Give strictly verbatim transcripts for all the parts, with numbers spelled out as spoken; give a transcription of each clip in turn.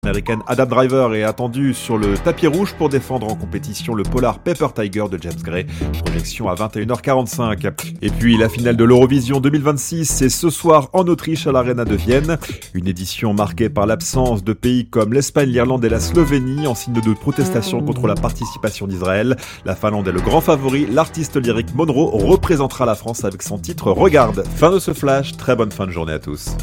L'américaine Adam Driver est attendue sur le tapis rouge pour défendre en compétition le polar Paper Tiger de James Gray. Projection à vingt et une heures quarante-cinq. Et puis la finale de l'Eurovision deux mille vingt-six, c'est ce soir en Autriche à l'Arena de Vienne. Une édition marquée par l'absence de pays comme l'Espagne, l'Irlande et la Slovénie en signe de protestation contre la participation d'Israël. La Finlande est le grand favori. L'artiste lyrique Monroe représentera la France avec son titre Regarde. Fin de ce flash, très bonne fin de journée à tous.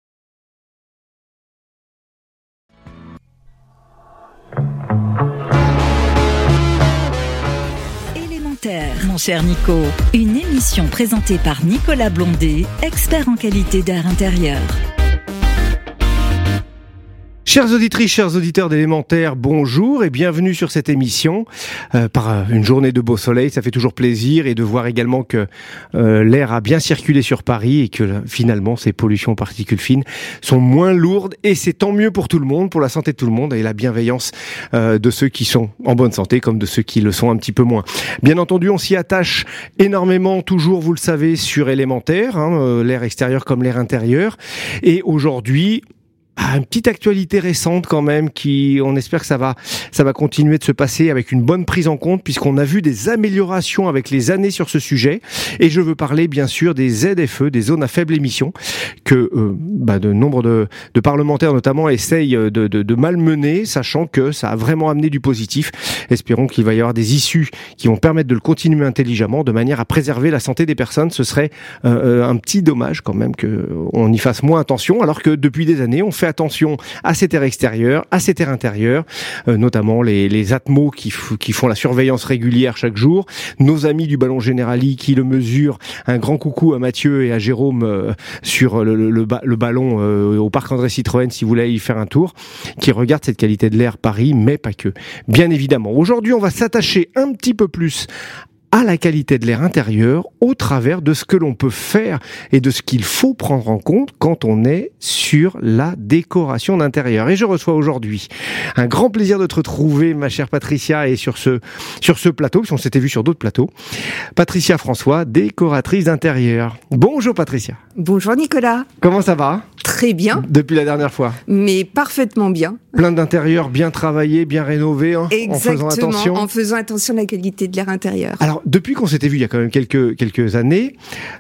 Mon cher Nico, une émission présentée par Nicolas Blondet, expert en qualité d'air intérieur. Chères auditrices, chers auditeurs d'Élémentaire, bonjour et bienvenue sur cette émission euh, par une journée de beau soleil. Ça fait toujours plaisir et de voir également que euh, l'air a bien circulé sur Paris et que finalement ces pollutions aux particules fines sont moins lourdes et c'est tant mieux pour tout le monde, pour la santé de tout le monde et la bienveillance euh, de ceux qui sont en bonne santé comme de ceux qui le sont un petit peu moins. Bien entendu, on s'y attache énormément, toujours, vous le savez, sur Élémentaire, hein, euh, l'air extérieur comme l'air intérieur. Et aujourd'hui, Ah, une petite actualité récente quand même qui, on espère que ça va, ça va continuer de se passer avec une bonne prise en compte puisqu'on a vu des améliorations avec les années sur ce sujet. Et je veux parler bien sûr des Z F E, des zones à faible émission, que euh, bah, de nombre de, de parlementaires notamment essayent de, de, de malmener, sachant que ça a vraiment amené du positif. Espérons qu'il va y avoir des issues qui vont permettre de le continuer intelligemment, de manière à préserver la santé des personnes. Ce serait euh, un petit dommage quand même qu'on y fasse moins attention, alors que depuis des années on fait attention à cet air extérieur, à cet air intérieur, euh, notamment les, les atmos qui, f- qui font la surveillance régulière chaque jour, nos amis du Ballon Generali qui le mesurent, un grand coucou à Mathieu et à Jérôme euh, sur le, le, le, ba- le ballon euh, au parc André Citroën si vous voulez y faire un tour, qui regardent cette qualité de l'air Paris, mais pas que. Bien évidemment, aujourd'hui on va s'attacher un petit peu plus à la qualité de l'air intérieur au travers de ce que l'on peut faire et de ce qu'il faut prendre en compte quand on est sur la décoration d'intérieur. Et je reçois aujourd'hui un grand plaisir de te retrouver, ma chère Patricia, et sur ce, sur ce plateau, parce qu'on s'était vu sur d'autres plateaux. Patricia François, décoratrice d'intérieur. Bonjour Patricia. Bonjour Nicolas. Comment ça va ? Très bien. Depuis la dernière fois. Mais parfaitement bien. Plein d'intérieurs bien travaillés, bien rénovés, hein, en faisant attention. en faisant attention à la qualité de l'air intérieur. Alors, depuis qu'on s'était vu il y a quand même quelques, quelques années,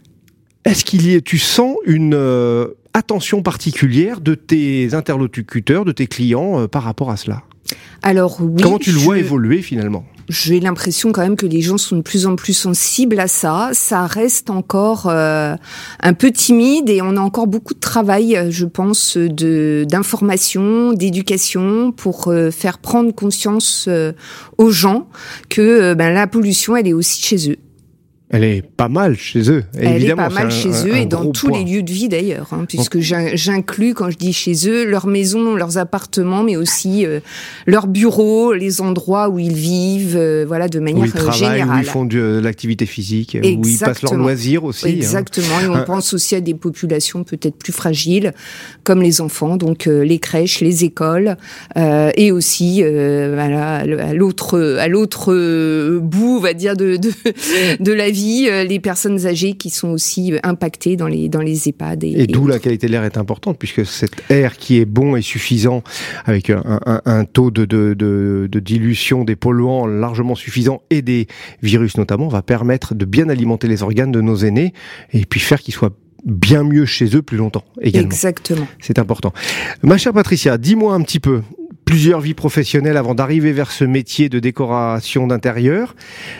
est-ce qu'il y a, tu sens une euh, attention particulière de tes interlocuteurs, de tes clients euh, par rapport à cela ? Alors oui. Comment tu le je... vois évoluer finalement ? J'ai l'impression quand même que les gens sont de plus en plus sensibles à ça. Ça reste encore euh, un peu timide et on a encore beaucoup de travail, je pense, de d'information, d'éducation pour euh, faire prendre conscience euh, aux gens que euh, ben la pollution, elle est aussi chez eux. Elle est pas mal chez eux. Elle évidemment, est pas mal un, chez un, eux un et dans tous point. les lieux de vie d'ailleurs, hein, puisque Donc, j'inclus, quand je dis chez eux, leurs maisons, leurs appartements, mais aussi euh, leurs bureaux, les endroits où ils vivent, euh, voilà, de manière où ils travaillent, générale. Où ils font de l'activité physique, Exactement. Où ils passent leurs loisirs aussi. Exactement. Hein. Et on un... pense aussi à des populations peut-être plus fragiles, comme les enfants, donc euh, les crèches, les écoles, euh, et aussi euh, voilà, à l'autre, à l'autre bout, on va dire, de de, de la vie, euh, les personnes personnes âgées qui sont aussi impactées dans les, dans les EHPAD. Et, et, et d'où la qualité de l'air est importante, puisque cet air qui est bon et suffisant, avec un, un, un taux de, de, de, de dilution des polluants largement suffisant et des virus notamment, va permettre de bien alimenter les organes de nos aînés et puis faire qu'ils soient bien mieux chez eux plus longtemps également. Exactement. C'est important. Ma chère Patricia, dis-moi un petit peu, plusieurs vies professionnelles avant d'arriver vers ce métier de décoration d'intérieur,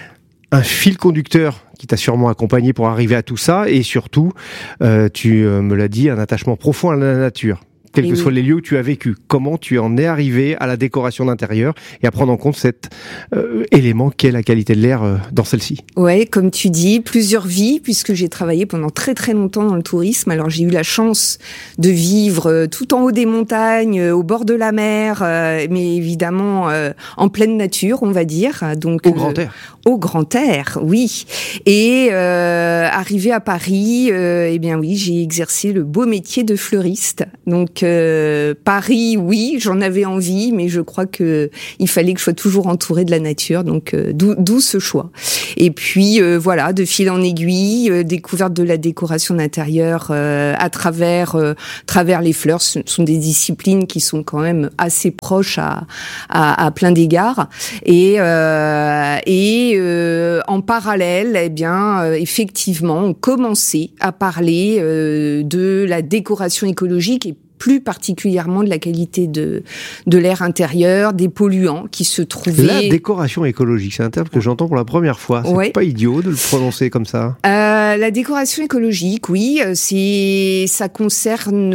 un fil conducteur qui t'a sûrement accompagné pour arriver à tout ça, et surtout, euh, tu euh, me l'as dit, un attachement profond à la nature. Quels que oui. soient les lieux où tu as vécu, comment tu en es arrivé à la décoration d'intérieur et à prendre en compte cet euh, élément qu'est la qualité de l'air euh, dans celle-ci. Ouais, comme tu dis, plusieurs vies, puisque j'ai travaillé pendant très très longtemps dans le tourisme. Alors j'ai eu la chance de vivre euh, tout en haut des montagnes, euh, au bord de la mer, euh, mais évidemment euh, en pleine nature, on va dire. Donc au grand air. Au grand air, oui. Et euh, arrivé à Paris, euh, eh bien oui, j'ai exercé le beau métier de fleuriste. Donc Donc euh, Paris, oui, j'en avais envie, mais je crois que il fallait que je sois toujours entourée de la nature, donc euh, d'où, d'où ce choix. Et puis euh, voilà, de fil en aiguille, euh, découverte de la décoration d'intérieur euh, à travers euh, travers les fleurs. Ce sont des disciplines qui sont quand même assez proches à à, à plein d'égards. Et euh, et euh, en parallèle, eh bien, euh, effectivement, on commençait à parler euh, de la décoration écologique et plus particulièrement de la qualité de de l'air intérieur, des polluants qui se trouvaient... La décoration écologique, c'est un terme que j'entends pour la première fois. C'est ouais. pas idiot de le prononcer comme ça. Euh, la décoration écologique, oui, c'est ça concerne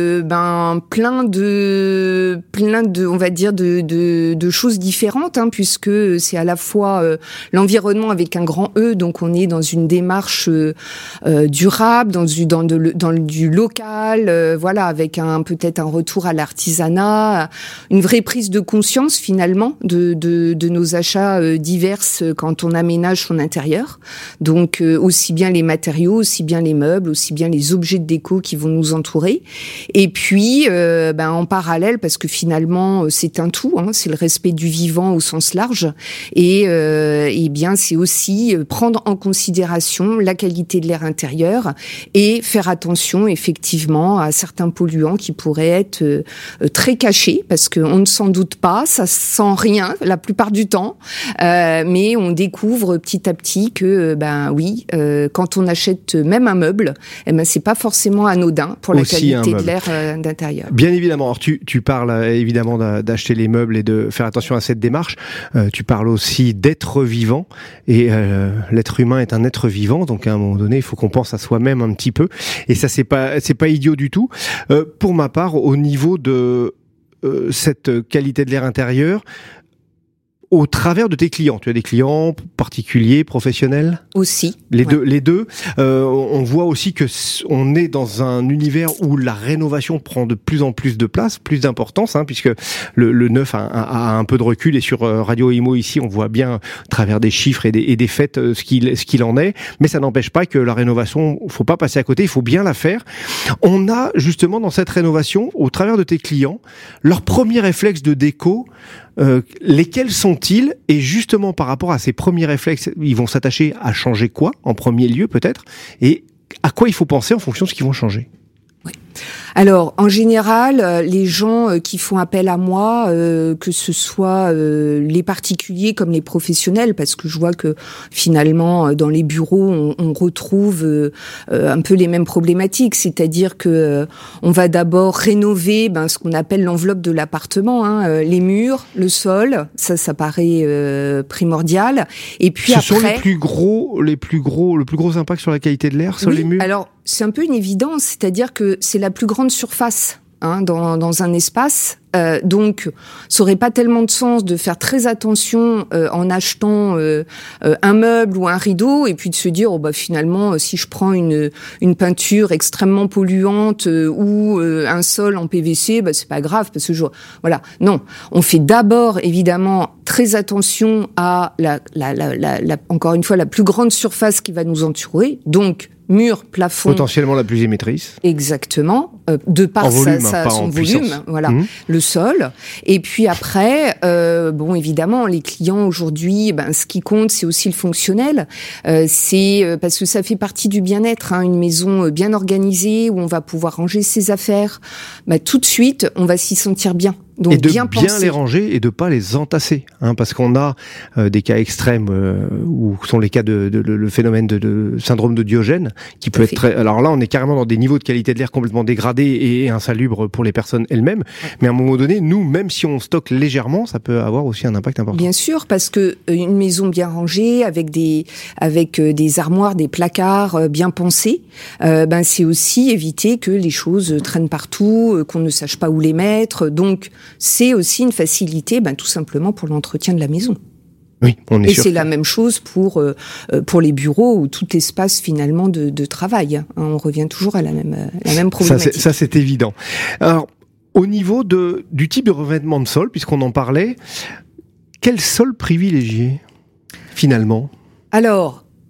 ben plein de plein de on va dire de de, de choses différentes, hein, puisque c'est à la fois euh, l'environnement avec un grand E, donc on est dans une démarche euh, durable, dans du dans de dans du local, euh, voilà, avec un peut-être un retour à l'artisanat, une vraie prise de conscience finalement de, de, de nos achats euh, divers quand on aménage son intérieur. Donc euh, aussi bien les matériaux, aussi bien les meubles, aussi bien les objets de déco qui vont nous entourer. Et puis euh, ben, en parallèle, parce que finalement c'est un tout, hein, c'est le respect du vivant au sens large. Et, euh, et bien c'est aussi prendre en considération la qualité de l'air intérieur et faire attention effectivement à certains polluants qui pourraient être euh, très cachés, parce qu'on ne s'en doute pas, ça sent rien la plupart du temps, euh, mais on découvre petit à petit que, ben oui, euh, quand on achète même un meuble, eh ben c'est pas forcément anodin pour la Aussi qualité de l'air euh, d'intérieur. Bien évidemment. Alors tu, tu parles euh, évidemment d'acheter les meubles et de faire attention à cette démarche. Euh, tu parles aussi d'être vivant, et euh, l'être humain est un être vivant, donc à un moment donné, il faut qu'on pense à soi-même un petit peu. Et ça, c'est pas, c'est pas idiot du tout. Euh, pour ma part, au niveau de euh, cette qualité de l'air intérieur, au travers de tes clients, tu as des clients particuliers, professionnels aussi. Les ouais. deux, les deux. Euh, on voit aussi que on est dans un univers où la rénovation prend de plus en plus de place, plus d'importance, hein, puisque le, le neuf a, a, a un peu de recul, et sur Radio Imo ici, on voit bien, à travers des chiffres et des, et des faits, ce qu'il, ce qu'il en est. Mais ça n'empêche pas que la rénovation, faut pas passer à côté, il faut bien la faire. On a justement dans cette rénovation, au travers de tes clients, leur premier réflexe de déco. Euh, lesquels sont-ils? Et justement, par rapport à ces premiers réflexes, ils vont s'attacher à changer quoi, en premier lieu peut-être? Et à quoi il faut penser en fonction de ce qu'ils vont changer? Oui. Alors, en général, les gens qui font appel à moi, euh, que ce soit euh, les particuliers comme les professionnels, parce que je vois que finalement, dans les bureaux, on, on retrouve euh, un peu les mêmes problématiques, c'est-à-dire que euh, on va d'abord rénover ben, ce qu'on appelle l'enveloppe de l'appartement, hein, euh, les murs, le sol, ça, ça paraît euh, primordial. Et puis ce après, sont les plus gros, les plus gros, le plus gros impact sur la qualité de l'air, sur oui, les murs. Alors, c'est un peu une évidence, c'est-à-dire que c'est la plus grande surface hein, dans, dans un espace. Euh, donc, ça aurait pas tellement de sens de faire très attention euh, en achetant euh, euh, un meuble ou un rideau, et puis de se dire, oh bah finalement, si je prends une une peinture extrêmement polluante euh, ou euh, un sol en P V C, bah c'est pas grave parce que je voilà. Non, on fait d'abord évidemment très attention à la, la, la, la, la encore une fois la plus grande surface qui va nous entourer, donc mur, plafond. Potentiellement la plus émettrice. Exactement, euh, de par volume, sa, sa, hein, son volume, puissance. voilà, Mmh. le sol. Et puis après, euh, bon, évidemment, les clients aujourd'hui, ben, ce qui compte, c'est aussi le fonctionnel. Euh, c'est euh, parce que ça fait partie du bien-être, hein, une maison bien organisée où on va pouvoir ranger ses affaires. Ben, tout de suite, on va s'y sentir bien. Donc et de bien, bien penser. les ranger et de pas les entasser, hein, parce qu'on a euh, des cas extrêmes euh, où sont les cas de, de, de le phénomène de, de syndrome de Diogène qui peut être très... Alors là, on est carrément dans des niveaux de qualité de l'air complètement dégradés et insalubres pour les personnes elles-mêmes. Ouais. Mais à un moment donné, nous, même si on stocke légèrement, ça peut avoir aussi un impact important. Bien sûr, parce que une maison bien rangée avec des avec des armoires, des placards bien pensés, euh, ben c'est aussi éviter que les choses traînent partout, qu'on ne sache pas où les mettre. Donc c'est aussi une facilité, ben, tout simplement pour l'entretien de la maison. Oui, on est Et sûr. c'est la même chose pour euh, pour les bureaux ou tout espace finalement de, de travail. Hein. On revient toujours à la même la même problématique. Ça, c'est, ça, c'est évident. Alors, au niveau de du type de revêtement de sol, puisqu'on en parlait, quel sol privilégier finalement? Alors.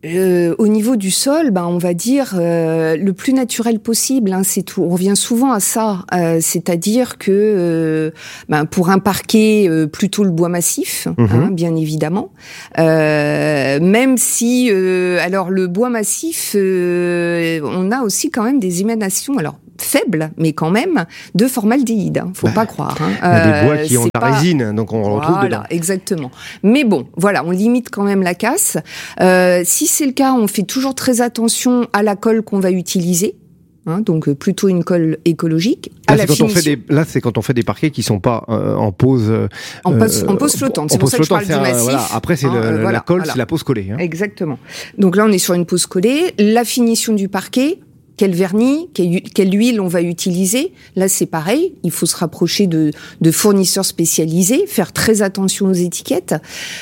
Euh, au niveau du sol, ben on va dire euh, le plus naturel possible. Hein, c'est tout. On revient souvent à ça, euh, c'est-à-dire que euh, ben pour un parquet, euh, plutôt le bois massif, mmh. hein, bien évidemment. Euh, même si, euh, alors le bois massif, euh, on a aussi quand même des émanations. Alors faible, mais quand même, de formaldéhyde. Hein, faut bah, pas croire. Hein. Il y a des bois qui euh, ont de la pas... résine, donc on le retrouve voilà, dedans. Exactement. Mais bon, voilà, on limite quand même la casse. Euh, si c'est le cas, on fait toujours très attention à la colle qu'on va utiliser. Hein, donc euh, plutôt une colle écologique. Là, à c'est la quand finition. on fait des, là, c'est quand on fait des parquets qui sont pas euh, en pose. Euh, en pose, en pose flottante. C'est pour ça que je parle du massif. Un, voilà. Après, c'est hein, le, euh, la voilà, colle, voilà. c'est la pose collée. Hein. Exactement. Donc là, on est sur une pose collée. La finition du parquet. Quel vernis, quelle, quelle huile on va utiliser. Là, c'est pareil. Il faut se rapprocher de, de fournisseurs spécialisés, faire très attention aux étiquettes.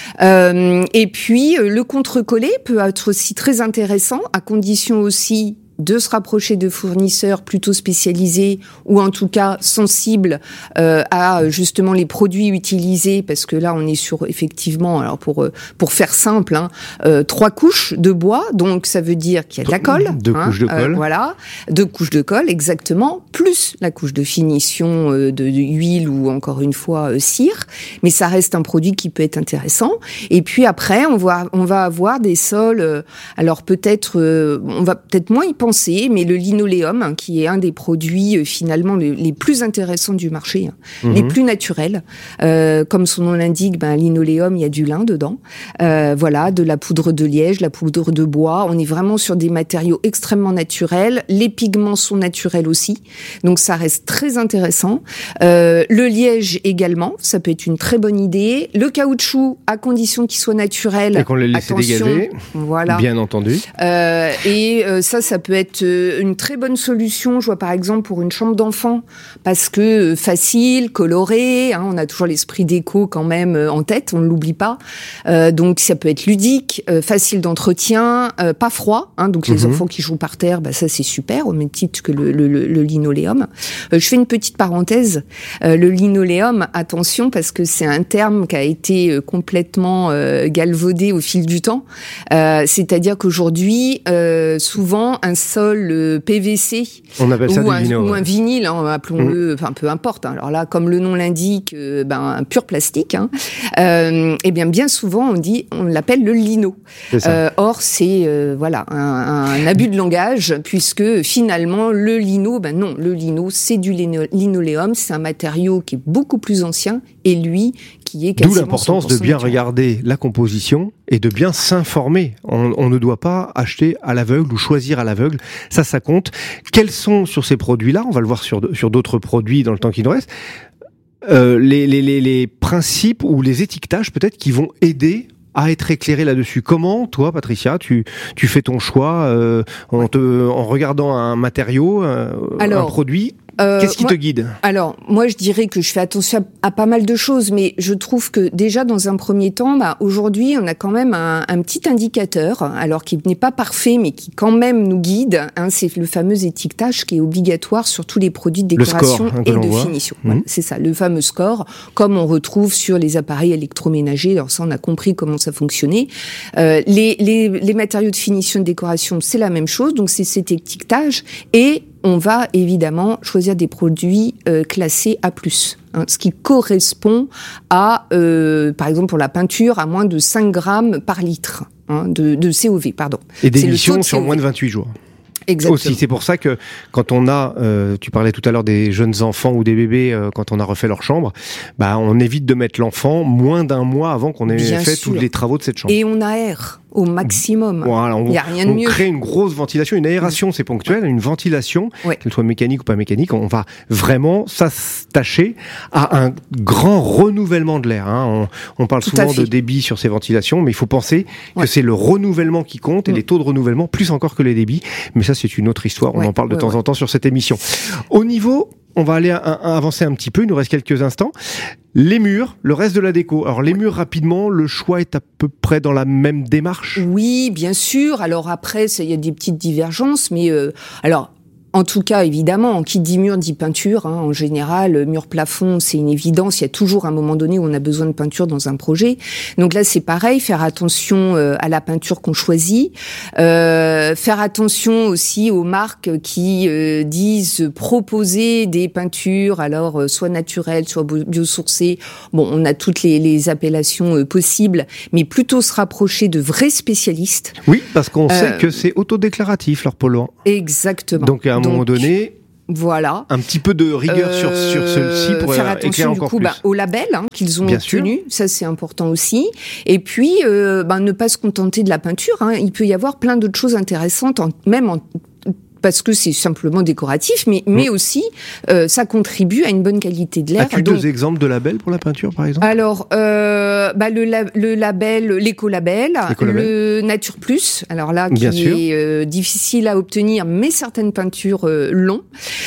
Euh, et puis, le contre-collé peut être aussi très intéressant, à condition aussi de se rapprocher de fournisseurs plutôt spécialisés ou en tout cas sensibles euh, à justement les produits utilisés, parce que là on est sur effectivement, alors pour pour faire simple, hein, euh, trois couches de bois, donc ça veut dire qu'il y a de la colle, deux hein, couches de colle, euh, voilà, deux couches de colle exactement, plus la couche de finition euh, de, de huile ou encore une fois euh, cire, mais ça reste un produit qui peut être intéressant. Et puis après on va on va avoir des sols, euh, alors peut-être euh, on va peut-être moins y penser, mais le linoléum, hein, qui est un des produits euh, finalement les, les plus intéressants du marché, hein, mmh. les plus naturels. Euh, comme son nom l'indique, ben, linoléum, il y a du lin dedans. Euh, voilà, de la poudre de liège, la poudre de bois. On est vraiment sur des matériaux extrêmement naturels. Les pigments sont naturels aussi, donc ça reste très intéressant. Euh, le liège également, ça peut être une très bonne idée. Le caoutchouc, à condition qu'il soit naturel. Et qu'on le laisse dégazer, voilà. Bien entendu. Euh, et euh, ça, ça peut être une très bonne solution, je vois par exemple pour une chambre d'enfant, parce que facile, coloré, hein, on a toujours l'esprit déco quand même en tête, on ne l'oublie pas. Euh, donc ça peut être ludique, euh, facile d'entretien, euh, pas froid, hein, donc les mm-hmm. enfants qui jouent par terre, bah ça c'est super, au même titre que le, le, le linoléum. Euh, je fais une petite parenthèse, euh, le linoléum, attention parce que c'est un terme qui a été complètement euh, galvaudé au fil du temps. Euh, c'est-à-dire qu'aujourd'hui, euh, souvent un sol P V C on appelle ça ou, du un, lino, ou ouais. un vinyle, hein, appelons-le, enfin mmh. peu importe. Hein. Alors là, comme le nom l'indique, euh, ben un pur plastique. Hein. Euh, et bien, bien souvent, on dit, on l'appelle le lino. Euh, or, c'est euh, voilà un, un abus de langage puisque finalement le lino, ben non, le lino, c'est du lino, linoléum, c'est un matériau qui est beaucoup plus ancien et lui qui est quasiment. D'où l'importance de bien naturel. Regarder la composition et de bien s'informer. On, on ne doit pas acheter à l'aveugle ou choisir à l'aveugle. Ça, ça compte. Quels sont sur ces produits-là, on va le voir sur, sur d'autres produits dans le temps qui nous reste, euh, les, les, les, les principes ou les étiquetages peut-être qui vont aider à être éclairé là-dessus. Comment, toi, Patricia, tu, tu fais ton choix euh, en, te, en regardant un matériau, euh, Alors, un produit Euh, Qu'est-ce qui moi, te guide ? Alors, moi, je dirais que je fais attention à, à pas mal de choses, mais je trouve que déjà, dans un premier temps, bah, aujourd'hui, on a quand même un, un petit indicateur, alors qui n'est pas parfait, mais qui quand même nous guide. Hein, c'est le fameux étiquetage qui est obligatoire sur tous les produits de décoration score, hein, et de voit. finition. Mmh. Voilà, c'est ça, le fameux score, comme on retrouve sur les appareils électroménagers. Alors ça, on a compris comment ça fonctionnait. Euh, les, les, les matériaux de finition et de décoration, c'est la même chose. Donc, c'est cet étiquetage et on va évidemment choisir des produits euh, classés A plus, hein, ce qui correspond à, euh, par exemple pour la peinture, à moins de cinq grammes par litre hein, de, de C O V. Pardon. Et d'émission sur moins de vingt-huit jours. Exactement. Aussi, c'est pour ça que quand on a, euh, tu parlais tout à l'heure des jeunes enfants ou des bébés, euh, quand on a refait leur chambre, bah on évite de mettre l'enfant moins d'un mois avant qu'on ait Bien fait sûr. tous les travaux de cette chambre. Et on aère au maximum. Voilà, on, Il n'y a rien de on mieux. crée une grosse ventilation, une aération, c'est ponctuel, une ventilation, ouais. qu'elle soit mécanique ou pas mécanique, on va vraiment s'attacher à un grand renouvellement de l'air. Hein. On, on parle Tout souvent de débit sur ces ventilations, mais il faut penser ouais. que c'est le renouvellement qui compte et mmh. les taux de renouvellement plus encore que les débits. Mais ça, c'est une autre histoire. On ouais, en parle de ouais, temps ouais. en temps sur cette émission. Au niveau, on va aller à, à avancer un petit peu. Il nous reste quelques instants. Les murs, le reste de la déco. Alors les murs, rapidement, le choix est à peu près dans la même démarche ? Oui, bien sûr. Alors après, il y a des petites divergences, mais euh, alors. En tout cas, évidemment, qui dit mur dit peinture. Hein. En général, mur-plafond, c'est une évidence. Il y a toujours un moment donné où on a besoin de peinture dans un projet. Donc là, c'est pareil, faire attention euh, à la peinture qu'on choisit. Euh, faire attention aussi aux marques qui euh, disent proposer des peintures, alors euh, soit naturelles, soit biosourcées. Bon, on a toutes les, les appellations euh, possibles, mais plutôt se rapprocher de vrais spécialistes. Oui, parce qu'on euh, sait que c'est autodéclaratif, leur polluant. Exactement. Donc, à un Donc, moment donné, voilà. Un petit peu de rigueur euh, sur, sur celui-ci pour faire euh, attention du encore coup plus. Bah, au label hein, qu'ils ont Bien obtenu, sûr. Ça c'est important aussi. Et puis euh, bah, ne pas se contenter de la peinture. Hein. Il peut y avoir plein d'autres choses intéressantes, en, même en parce que c'est simplement décoratif, mais, mmh. mais aussi, euh, ça contribue à une bonne qualité de l'air. As-tu Donc, deux exemples de labels pour la peinture, par exemple ? Alors, euh, bah, le, la, le label, l'écolabel, l'écolabel, le Nature Plus, alors là, qui Bien sûr. est euh, difficile à obtenir, mais certaines peintures euh, l'ont.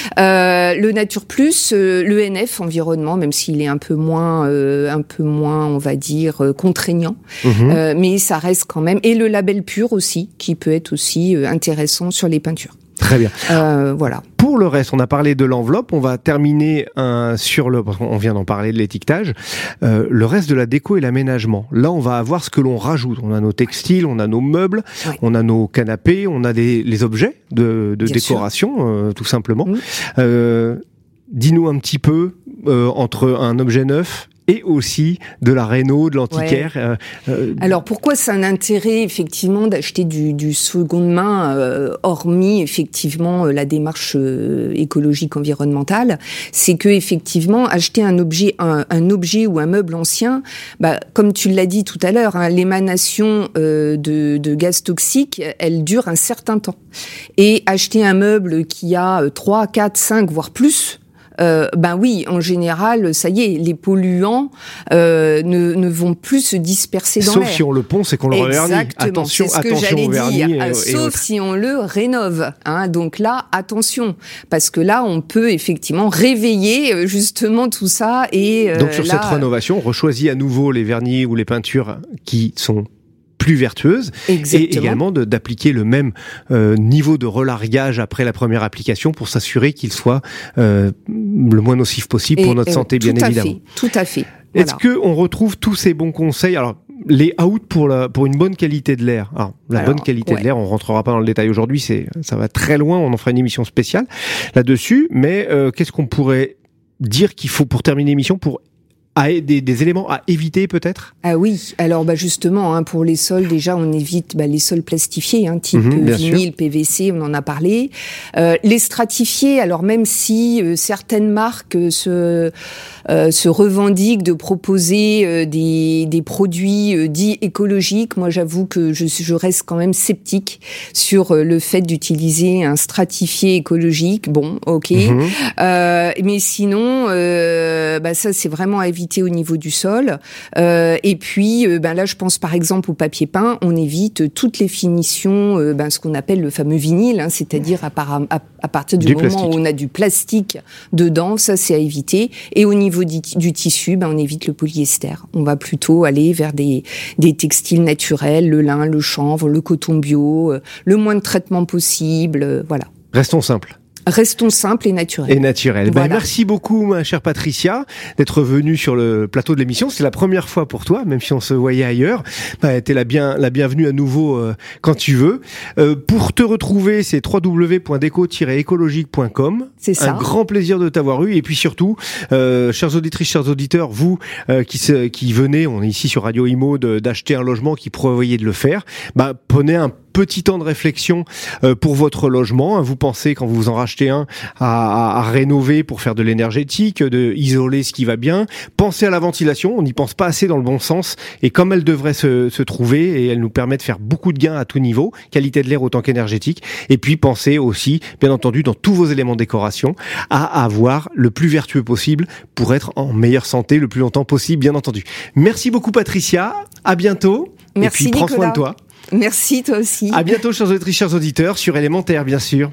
Euh, le Nature Plus, euh, le N F Environnement, même s'il est un peu moins, euh, un peu moins, on va dire, euh, contraignant, mmh. euh, mais ça reste quand même. Et le label Pur aussi, qui peut être aussi euh, intéressant sur les peintures. Très bien. Euh, voilà. Pour le reste, on a parlé de l'enveloppe, on va terminer un, sur le, on vient d'en parler de l'étiquetage, euh, le reste de la déco et l'aménagement. Là, on va avoir ce que l'on rajoute. On a nos textiles, on a nos meubles, ouais. on a nos canapés, on a des, les objets de, de décoration, euh, tout simplement. Oui. Euh, dis-nous un petit peu, euh, entre un objet neuf et aussi de la réno, de l'antiquaire. Ouais. Euh, euh, Alors pourquoi c'est un intérêt effectivement d'acheter du, du seconde main, euh, hormis effectivement la démarche euh, écologique environnementale, c'est que effectivement acheter un objet, un, un objet ou un meuble ancien, bah, comme tu l'as dit tout à l'heure, hein, l'émanation euh, de, de gaz toxiques, elle dure un certain temps. Et acheter un meuble qui a trois, quatre, cinq voire plus. Euh, ben oui, en général, ça y est, les polluants euh, ne, ne vont plus se disperser dans l'air. Sauf si on le ponce et qu'on le revernit. Attention, c'est ce que attention j'allais au vernis dire. Et, et Sauf autres. si on le rénove. Hein. Donc là, attention, parce que là, on peut effectivement réveiller justement tout ça. Et euh, donc sur là, cette rénovation, on rechoisit à nouveau les vernis ou les peintures qui sont plus vertueuse. Exactement. Et également de, d'appliquer le même euh, niveau de relargage après la première application pour s'assurer qu'il soit euh, le moins nocif possible pour et, notre santé, bien évidemment. Fait, tout à fait. Est-ce voilà. que on retrouve tous ces bons conseils ? Alors, les out pour la pour une bonne qualité de l'air. Alors, la Alors, bonne qualité ouais. de l'air, on rentrera pas dans le détail aujourd'hui, c'est ça va très loin. On en fera une émission spéciale là-dessus. Mais euh, qu'est-ce qu'on pourrait dire qu'il faut pour terminer l'émission pour à des, des éléments à éviter peut-être ? Ah oui, alors bah justement hein, pour les sols déjà on évite bah, les sols plastifiés hein, type mmh, vinyle, sûr. P V C, on en a parlé. Euh, les stratifiés, alors même si euh, certaines marques euh, se euh, se revendiquent de proposer euh, des des produits euh, dits écologiques, moi j'avoue que je je reste quand même sceptique sur euh, le fait d'utiliser un stratifié écologique. Bon, ok, mmh. euh, mais sinon euh, bah ça c'est vraiment à éviter au niveau du sol. Euh, et puis, euh, ben là, je pense par exemple au papier peint. On évite toutes les finitions, euh, ben, ce qu'on appelle le fameux vinyle, hein, c'est-à-dire à, par, à, à partir du, du moment plastique. Où on a du plastique dedans, ça c'est à éviter. Et au niveau du, du tissu, ben, on évite le polyester. On va plutôt aller vers des, des textiles naturels, le lin, le chanvre, le coton bio, euh, le moins de traitement possible, euh, voilà. Restons simples. Restons simples et naturels. Et naturels. Voilà. Ben, merci beaucoup, ma chère Patricia, d'être venue sur le plateau de l'émission. C'est la première fois pour toi, même si on se voyait ailleurs. Ben, t'es la, bien, la bienvenue à nouveau euh, quand tu veux. Euh, pour te retrouver, c'est w w w point déco tiret écologique point com. C'est ça. Un grand plaisir de t'avoir eu. Et puis surtout, euh, chères auditrices, chers auditeurs, vous euh, qui, se, qui venez, on est ici sur Radio Imo, de, d'acheter un logement, qui prévoyez de le faire, ben, prenez un petit temps de réflexion euh, pour votre logement. Vous pensez, quand vous vous en rachetez un, à, à, à rénover pour faire de l'énergétique, de isoler ce qui va bien. Pensez à la ventilation, on n'y pense pas assez dans le bon sens. Et comme elle devrait se, se trouver, et elle nous permet de faire beaucoup de gains à tout niveau, qualité de l'air autant qu'énergétique. Et puis pensez aussi, bien entendu, dans tous vos éléments de décoration, à avoir le plus vertueux possible pour être en meilleure santé le plus longtemps possible, bien entendu. Merci beaucoup Patricia, à bientôt. Merci et puis prends Nicolas. soin de toi. Merci, toi aussi. À bientôt, chers auditrices, chers auditeurs, sur Élémentaire, bien sûr.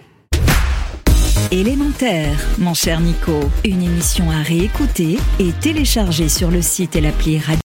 Élémentaire, mon cher Nico. Une émission à réécouter et télécharger sur le site et l'appli Radio.